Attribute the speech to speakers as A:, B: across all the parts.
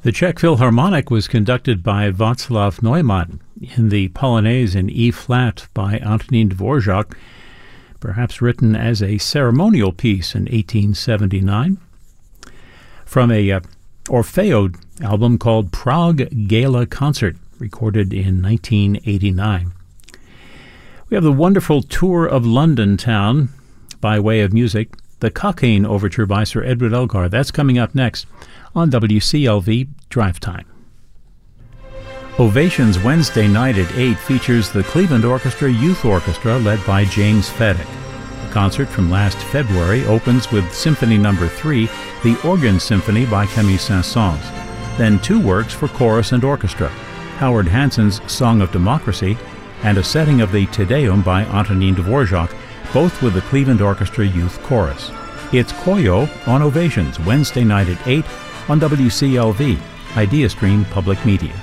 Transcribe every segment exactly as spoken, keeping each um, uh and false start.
A: The Czech Philharmonic was conducted by Václav Neumann in the Polonaise in E-flat by Antonín Dvořák, perhaps written as a ceremonial piece in eighteen seventy-nine. From a uh, Orfeo album called Prague Gala Concert, recorded in nineteen eighty-nine. We have the wonderful Tour of London Town by way of music, the Cockaigne Overture by Sir Edward Elgar. That's coming up next on W C L V Drive Time. Ovations Wednesday night at eight features the Cleveland Orchestra Youth Orchestra led by James Fedek. The concert from last February opens with Symphony Number three, the Organ Symphony by Camille Saint-Saëns. Then two works for chorus and orchestra, Howard Hanson's Song of Democracy and a setting of the Te Deum by Antonín Dvořák, both with the Cleveland Orchestra Youth Chorus. It's Koyo on Ovations Wednesday night at eight on W C L V, IdeaStream Public Media.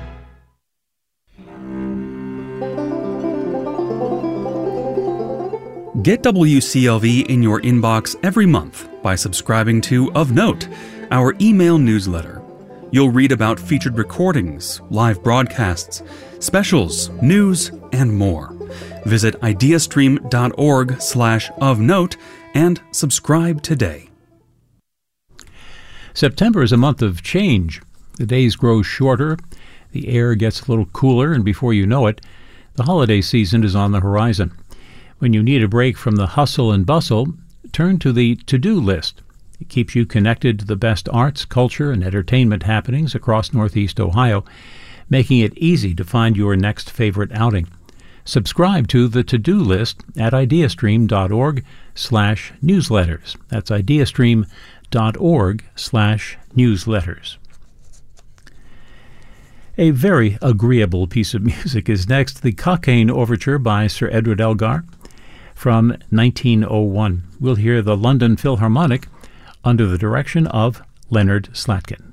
B: Get W C L V in your inbox every month by subscribing to Of Note, our email newsletter. You'll read about featured recordings, live broadcasts, specials, news, and more. Visit ideastream.org slash of note and subscribe today.
A: September is a month of change. The days grow shorter, the air gets a little cooler, and before you know it, the holiday season is on the horizon. When you need a break from the hustle and bustle, turn to the to-do list. It keeps you connected to the best arts, culture, and entertainment happenings across Northeast Ohio, making it easy to find your next favorite outing. Subscribe to the to-do list at ideastream.org slash newsletters. That's ideastream.org slash newsletters. A very agreeable piece of music is next, the Cockaigne Overture by Sir Edward Elgar from nineteen oh one. We'll hear the London Philharmonic under the direction of Leonard Slatkin.